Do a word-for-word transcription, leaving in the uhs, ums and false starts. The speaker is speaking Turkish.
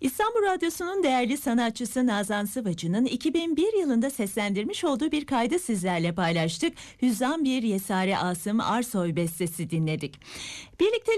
İstanbul Radyosu'nun değerli sanatçısı Nazan Sıvacı'nın iki bin bir yılında seslendirmiş olduğu bir kaydı sizlerle paylaştık. Hüzzam bir Yesare Asım Arsoy bestesi dinledik. Birlikte